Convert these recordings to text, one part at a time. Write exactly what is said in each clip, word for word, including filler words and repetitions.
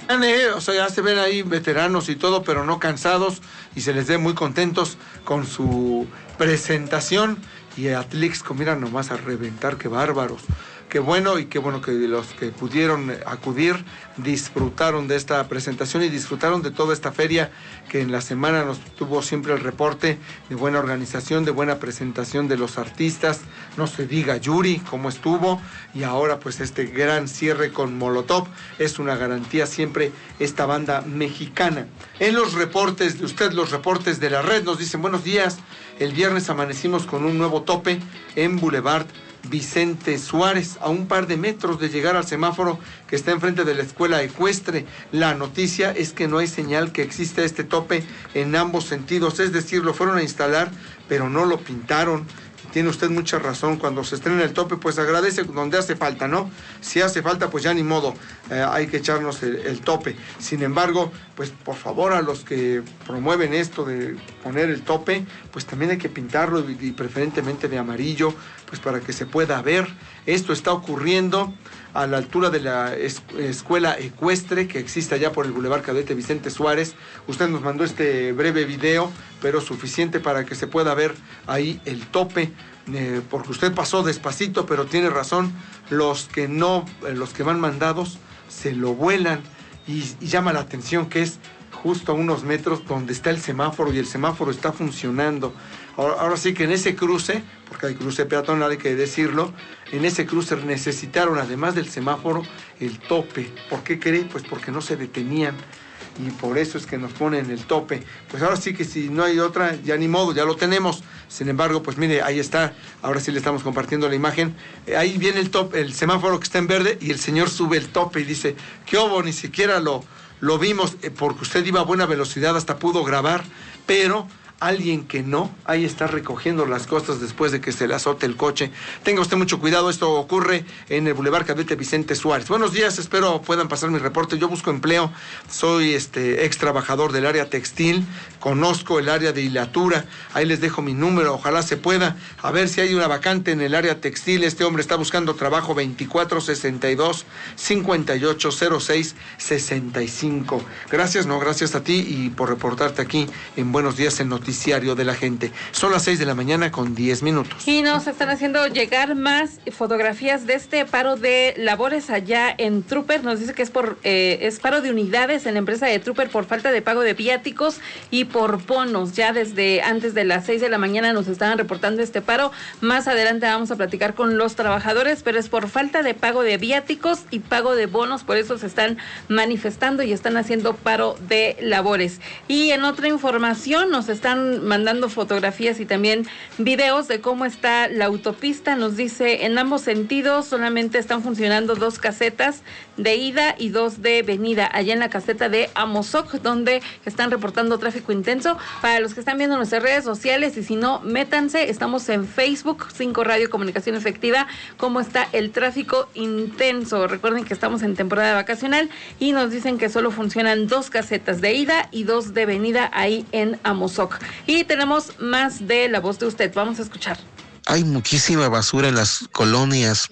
vean, eh, o sea, ya se ven ahí veteranos y todo, pero no cansados, y se les ve muy contentos con su presentación. Y Atlixco, mira nomás a reventar, qué bárbaros. Qué bueno, y qué bueno que los que pudieron acudir disfrutaron de esta presentación y disfrutaron de toda esta feria que en la semana nos tuvo siempre el reporte de buena organización, de buena presentación de los artistas. No se diga Yuri cómo estuvo, y ahora pues este gran cierre con Molotov es una garantía siempre esta banda mexicana. En los reportes de usted, los reportes de la red nos dicen buenos días. El viernes amanecimos con un nuevo tope en Boulevard Vicente Suárez, a un par de metros de llegar al semáforo que está enfrente de la escuela ecuestre. La noticia es que no hay señal que exista este tope en ambos sentidos, es decir, lo fueron a instalar, pero no lo pintaron. Tiene usted mucha razón, cuando se estrena el tope, pues agradece donde hace falta, ¿no? Si hace falta, pues ya ni modo, eh, hay que echarnos el, el tope. Sin embargo, pues por favor a los que promueven esto de poner el tope, pues también hay que pintarlo y, y preferentemente de amarillo, pues para que se pueda ver. Esto está ocurriendo a la altura de la es, escuela ecuestre que existe allá por el Boulevard Cadete Vicente Suárez. Usted nos mandó este breve video, pero suficiente para que se pueda ver ahí el tope, eh, porque usted pasó despacito, pero tiene razón, los que no, eh, los que van mandados se lo vuelan, y, y llama la atención que es justo a unos metros donde está el semáforo, y el semáforo está funcionando. Ahora, ahora sí que en ese cruce, porque hay cruce peatonal, hay que decirlo, en ese cruce necesitaron, además del semáforo, el tope. ¿Por qué cree? Pues porque no se detenían, y por eso es que nos ponen el tope. Pues ahora sí que si no hay otra, ya ni modo, ya lo tenemos. Sin embargo, pues mire, ahí está, ahora sí le estamos compartiendo la imagen. Eh, ahí viene el tope, el semáforo que está en verde, y el señor sube el tope y dice, ¿qué hubo? Ni siquiera lo, lo vimos, eh, porque usted iba a buena velocidad, hasta pudo grabar, pero alguien que no, ahí está recogiendo las cosas después de que se le azote el coche. Tenga usted mucho cuidado, esto ocurre en el Boulevard Cadete Vicente Suárez. Buenos días, espero puedan pasar mi reporte. Yo busco empleo, soy este ex trabajador del área textil, conozco el área de hilatura, ahí les dejo mi número, ojalá se pueda, a ver si hay una vacante en el área textil. Este hombre está buscando trabajo, veinticuatro sesenta y dos cincuenta y ocho cero seis sesenta y cinco. Gracias, no, gracias a ti y por reportarte aquí en Buenos Días en Noticias Diario de la Gente. Son las seis de la mañana con diez minutos. Y nos están haciendo llegar más fotografías de este paro de labores allá en Trooper. Nos dice que es por eh, es paro de unidades en la empresa de Trooper por falta de pago de viáticos y por bonos. Ya desde antes de las seis de la mañana nos estaban reportando este paro. Más adelante vamos a platicar con los trabajadores, pero es por falta de pago de viáticos y pago de bonos. Por eso se están manifestando y están haciendo paro de labores. Y en otra información nos están mandando fotografías y también videos de cómo está la autopista. Nos dice en ambos sentidos solamente están funcionando dos casetas de ida y dos de venida allá en la caseta de Amozoc, donde están reportando tráfico intenso. Para los que están viendo nuestras redes sociales, y si no, métanse, estamos en Facebook, cinco Radio Comunicación Efectiva, cómo está el tráfico intenso. Recuerden que estamos en temporada vacacional y nos dicen que solo funcionan dos casetas de ida y dos de venida ahí en Amozoc. Y tenemos más de La Voz de Usted. Vamos a escuchar. Hay muchísima basura en las colonias,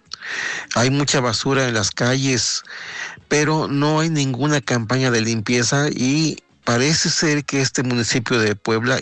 hay mucha basura en las calles, pero no hay ninguna campaña de limpieza y parece ser que este municipio de Puebla...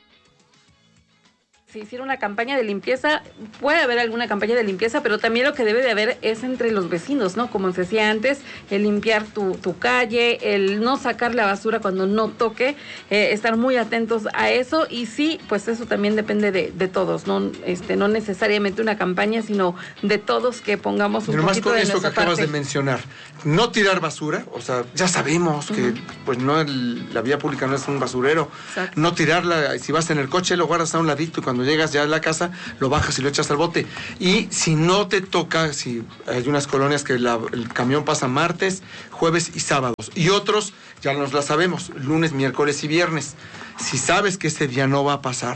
Si hiciera una campaña de limpieza, puede haber alguna campaña de limpieza, pero también lo que debe de haber es entre los vecinos, ¿no? Como se decía antes, el limpiar tu, tu calle, el no sacar la basura cuando no toque, eh, estar muy atentos a eso. Y sí, pues eso también depende de, de todos, no este no necesariamente una campaña, sino de todos que pongamos un poquito de nuestra parte. Pero más con eso que acabas de mencionar, no tirar basura, o sea, ya sabemos que uh-huh. pues no el, la vía pública no es un basurero. Exacto. No tirarla, si vas en el coche lo guardas a un ladito y cuando llegas ya a la casa, lo bajas y lo echas al bote. Y si no te toca, si hay unas colonias que la, el camión pasa martes, jueves y sábados, y otros, ya nos la sabemos, lunes, miércoles y viernes. Si sabes que ese día no va a pasar,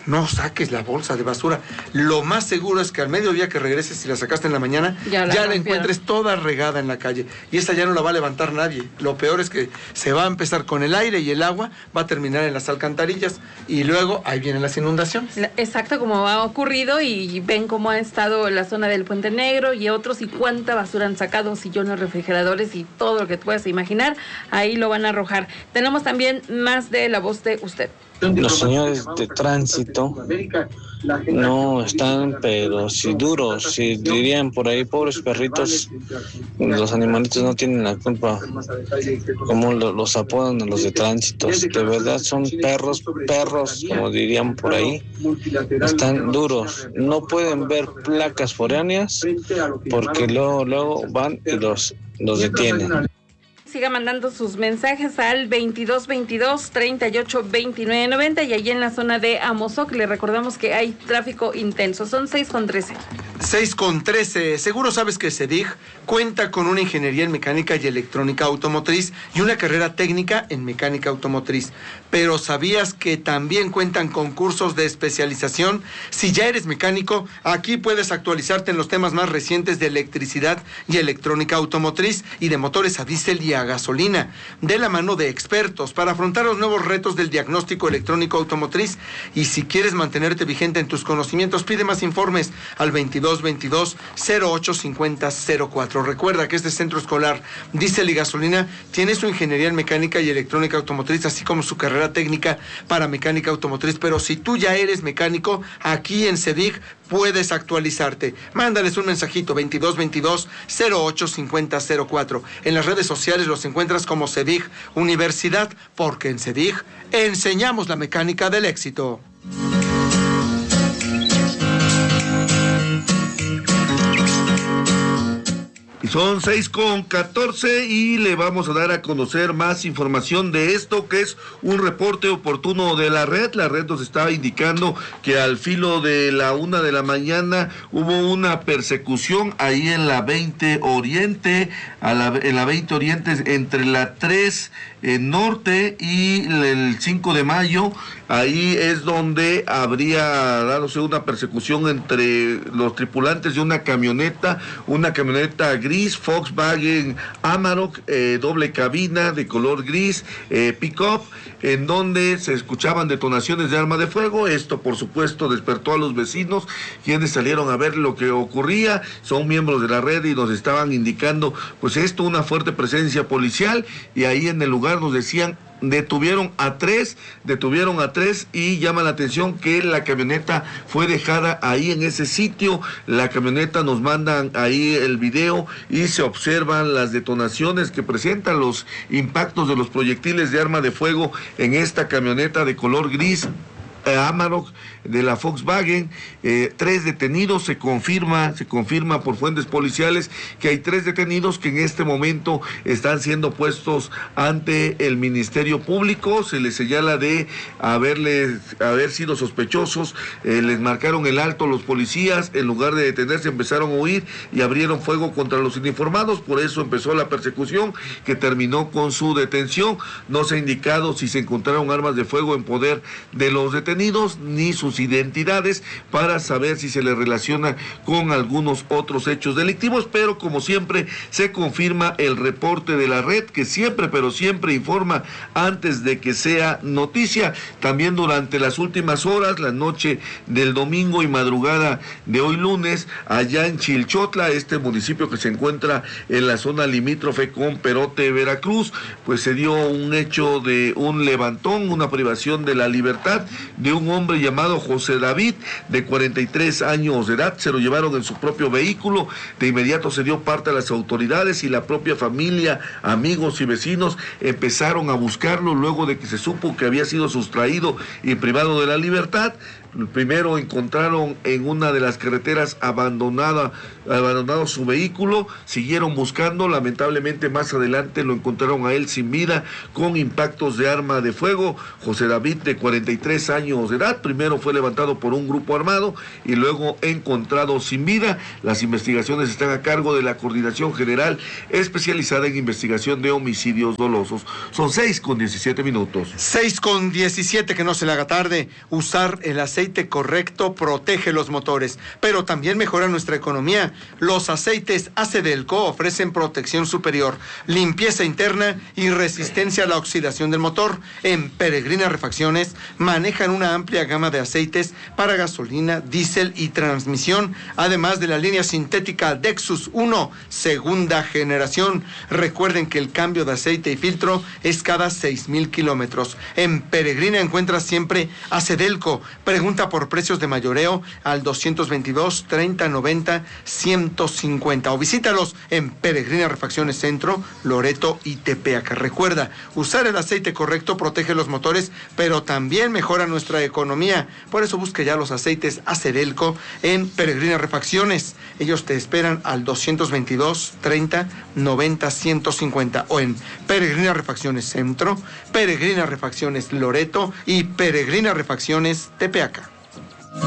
no saques la bolsa de basura. Lo más seguro es que al mediodía que regreses, si la sacaste en la mañana, ya la, ya la encuentres toda regada en la calle. Y esa ya no la va a levantar nadie. Lo peor es que se va a empezar con el aire y el agua, va a terminar en las alcantarillas y luego ahí vienen las inundaciones. Exacto, como ha ocurrido, y ven cómo ha estado la zona del Puente Negro y otros, y cuánta basura han sacado, sillones, refrigeradores y todo lo que te puedas imaginar, ahí lo van a arrojar. Tenemos también más de la voz de usted. Los señores de tránsito no están, pero si duros, si dirían por ahí, pobres perritos, los animalitos no tienen la culpa, como lo, los apodan a los de tránsito, de verdad son perros, perros, como dirían por ahí, están duros, no pueden ver placas foráneas, porque luego, luego van y los, los detienen. Siga mandando sus mensajes al veintidós veintidós, treinta y ocho, veintinueve noventa, y allí en la zona de Amozoc le recordamos que hay tráfico intenso. Son seis con trece. seis con trece. Seguro sabes que CEDIG cuenta con una ingeniería en mecánica y electrónica automotriz y una carrera técnica en mecánica automotriz. Pero ¿sabías que también cuentan con cursos de especialización? Si ya eres mecánico, aquí puedes actualizarte en los temas más recientes de electricidad y electrónica automotriz y de motores a diésel y a gasolina, de la mano de expertos para afrontar los nuevos retos del diagnóstico electrónico automotriz. Y si quieres mantenerte vigente en tus conocimientos, pide más informes al veintidós veintidós, cero ocho cincuenta, cero cuatro. Recuerda que este centro escolar diésel y gasolina tiene su ingeniería en mecánica y electrónica automotriz, así como su carrera técnica para mecánica automotriz. Pero si tú ya eres mecánico, aquí en CEDIG puedes actualizarte. Mándales un mensajito, veintidós veintidós, cero ocho cincuenta, cero cuatro. En las redes sociales los encuentras como CEDIG Universidad, porque en CEDIG enseñamos la mecánica del éxito. Son seis con catorce y le vamos a dar a conocer más información de esto, que es un reporte oportuno de la red. La red nos está indicando que al filo de la una de la mañana hubo una persecución ahí en la veinte Oriente, a la, en la veinte Oriente entre la tres eh, Norte y el cinco de mayo. Ahí es donde habría dándose una persecución entre los tripulantes de una camioneta, una camioneta gris, Volkswagen Amarok, eh, doble cabina de color gris, eh, pick-up, en donde se escuchaban detonaciones de arma de fuego. Esto, por supuesto, despertó a los vecinos, quienes salieron a ver lo que ocurría. Son miembros de la red y nos estaban indicando, pues esto, una fuerte presencia policial, y ahí en el lugar nos decían, detuvieron a tres, detuvieron a tres y llama la atención que la camioneta fue dejada ahí en ese sitio. La camioneta, nos mandan ahí el video y se observan las detonaciones que presentan, los impactos de los proyectiles de arma de fuego en esta camioneta de color gris Amarok de la Volkswagen. Eh, tres detenidos, se confirma, se confirma por fuentes policiales que hay tres detenidos que en este momento están siendo puestos ante el Ministerio Público. Se les señala de haberles, haber sido sospechosos, eh, les marcaron el alto los policías, en lugar de detenerse empezaron a huir y abrieron fuego contra los uniformados. Por eso empezó la persecución, que terminó con su detención. No se ha indicado si se encontraron armas de fuego en poder de los detenidos ni sus identidades para saber si se les relaciona con algunos otros hechos delictivos, pero como siempre se confirma el reporte de la red, que siempre, pero siempre informa antes de que sea noticia. También durante las últimas horas, la noche del domingo y madrugada de hoy lunes, allá en Chilchotla, este municipio que se encuentra en la zona limítrofe con Perote, Veracruz, pues se dio un hecho de un levantón, una privación de la libertad de un hombre llamado José David, de cuarenta y tres años de edad. Se lo llevaron en su propio vehículo. De inmediato se dio parte a las autoridades y la propia familia, amigos y vecinos empezaron a buscarlo luego de que se supo que había sido sustraído y privado de la libertad. Primero encontraron en una de las carreteras abandonada, abandonado su vehículo, siguieron buscando, lamentablemente más adelante lo encontraron a él sin vida, con impactos de arma de fuego. José David, de cuarenta y tres años de edad, primero fue levantado por un grupo armado y luego encontrado sin vida. Las investigaciones están a cargo de la Coordinación General especializada en investigación de homicidios dolosos. Son seis con diecisiete minutos. seis con diecisiete, que no se le haga tarde. Usar el aceite aceite correcto protege los motores, pero también mejora nuestra economía. Los aceites Acedelco ofrecen protección superior, limpieza interna y resistencia a la oxidación del motor. En Peregrina Refacciones manejan una amplia gama de aceites para gasolina, diésel y transmisión, además de la línea sintética Dexus uno, segunda generación. Recuerden que el cambio de aceite y filtro es cada seis mil kilómetros. En Peregrina encuentras siempre Acedelco. Pregunta por precios de mayoreo al doscientos veintidós, treinta, noventa, ciento cincuenta o visítalos en Peregrina Refacciones Centro, Loreto y Tepeaca. Recuerda, usar el aceite correcto protege los motores, pero también mejora nuestra economía. Por eso busca ya los aceites Acedelco en Peregrina Refacciones. Ellos te esperan al doscientos veintidós, treinta, noventa, ciento cincuenta o en Peregrina Refacciones Centro, Peregrina Refacciones Loreto y Peregrina Refacciones Tepeaca.